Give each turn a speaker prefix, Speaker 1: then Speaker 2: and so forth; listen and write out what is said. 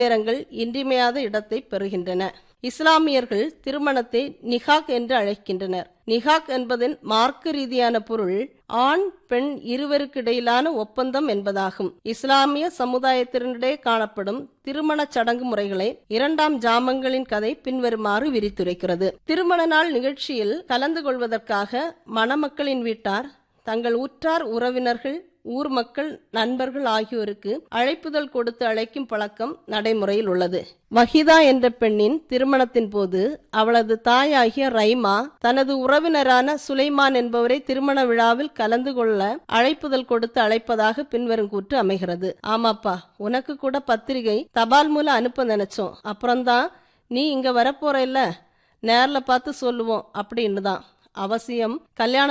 Speaker 1: நேரங்கள் இன்றியமையாத இடத்தை பெறுகின்றன. இஸ்லாமியர்கள் திருமணத்தை நிகாக் என்று அழைக்கின்றனர். நிகாக் என்பதன் மார்க்க ரீதியான பொருள் ஆண் பெண் இருவருக்கிடையிலான ஒப்பந்தம் என்பதாகும். இஸ்லாமிய சமுதாயத்தினரிடையே காணப்படும் திருமண சடங்கு முறைகளை 2ஆம் ஜாமங்களின் கதை பின்வருமாறு விரித்துரைக்கிறது. திருமண நாள் நிகழ்ச்சியில் கலந்து கொள்வதற்காக மணமக்களின் வீட்டார் தங்கள் உற்றார் உறவினர்கள், ஊர் மக்கள், நண்பர்கள் ஆகியோருக்கு அழைப்புதல் கொடுத்து அழைக்கும் பழக்கம் நடைமுறையில் உள்ளது. வஹிதா என்ற பெண்ணின் திருமணத்தின் போது அவளது தாயாகிய ரைமா தனது உறவினரான சுலைமான் என்பவரை திருமண விழாவில் கலந்து கொள்ள அழைப்புதல் கொடுத்து அழைப்பதாக பின்வரும் கூற்று அமைகிறது. ஆமாப்பா, உனக்கு கூட பத்திரிகை தபால் மூலம் அனுப்ப நினைச்சோம், அப்புறம்தான் நீ இங்க வரப்போற இல்ல, நேர்ல பார்த்து சொல்லுவோம் அப்படின்னு தான். அவசியம் கல்யாண